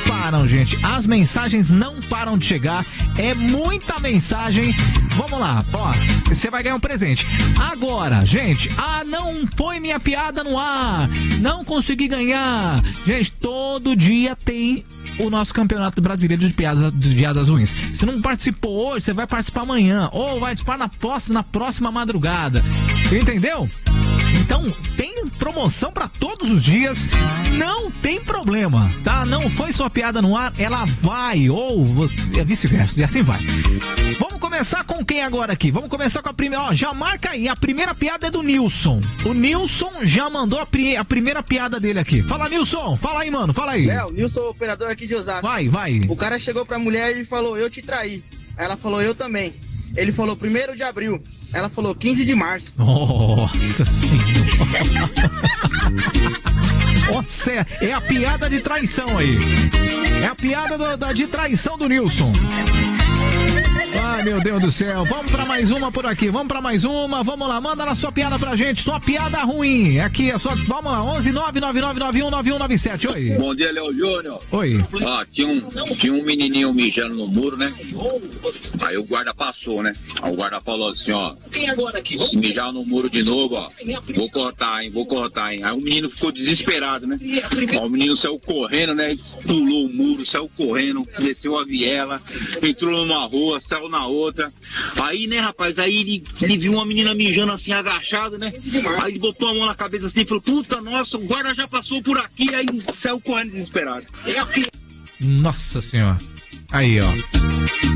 param, gente. As mensagens não param de chegar. É muita mensagem. Vamos lá, ó. Você vai ganhar um presente. Agora, gente, não põe minha piada no ar. Não consegui ganhar. Gente, todo dia tem o nosso campeonato brasileiro de piadas ruins. Se não participou hoje, você vai participar amanhã. Ou vai participar na próxima madrugada. Entendeu? Então, tem promoção pra todos os dias, não tem problema, tá? Não foi sua piada no ar, ela vai, ou vice-versa, e assim vai. Vamos começar com quem agora aqui? Vamos começar com a primeira, ó, já marca aí, a primeira piada é do Nilson. O Nilson já mandou a primeira piada dele aqui. Fala, Nilson, fala aí, mano, fala aí. Léo, Nilson, operador aqui de Osasco. Vai. O cara chegou pra mulher e falou, eu te traí. Aí ela falou, eu também. Ele falou, 1º de abril. Ela falou 15 de março. Nossa senhora. Nossa, é a piada de traição aí. É a piada de traição do Nilson. Ai, meu Deus do céu. Vamos pra mais uma por aqui. Vamos lá. Manda na sua piada pra gente. Sua piada ruim. Aqui é só... Vamos lá. 11999919197. Oi. Bom dia, Léo Júnior. Oi. Tinha um menininho mijando no muro, né? Aí o guarda passou, né? Aí o guarda falou assim, ó. Se mijar no muro de novo, ó. Vou cortar, hein? Aí o menino ficou desesperado, né? Ó, o menino saiu correndo, né? Pulou o muro, saiu correndo, desceu a viela, entrou numa rua, saiu na outra. Aí, né, rapaz, aí ele viu uma menina mijando assim, agachada, né? Aí ele botou a mão na cabeça assim e falou, puta, nossa, o guarda já passou por aqui, aí saiu correndo desesperado. Nossa senhora. Aí, ó.